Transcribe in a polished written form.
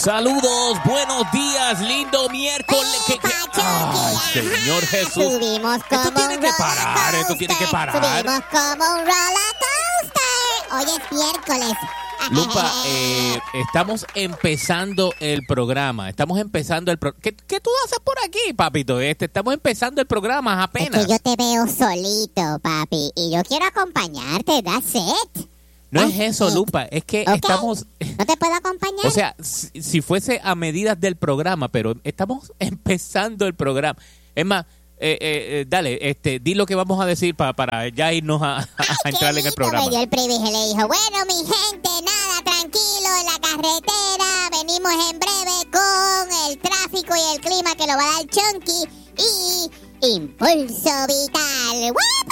Saludos, buenos días, lindo miércoles. Ay, Señor Jesús. Subimos como esto tiene que parar, esto tiene que parar. Subimos como un roller coaster. Hoy es miércoles. Lupa, estamos empezando el programa. ¿Qué tú haces por aquí, papito? Estamos empezando el programa apenas. Es que yo te veo solito, papi, y yo quiero acompañarte, that's it. No es eso, Lupa, es que estamos... ¿No te puedo acompañar? O sea, si fuese a medidas del programa, pero estamos empezando el programa. Es más, dale, di lo que vamos a decir para ya irnos a entrar en el programa. Me dio el privilegio, le dijo, bueno, mi gente, nada, tranquilo en la carretera, venimos en breve con el tráfico y el clima que lo va a dar Chunky y Impulso Vital. ¡Wap!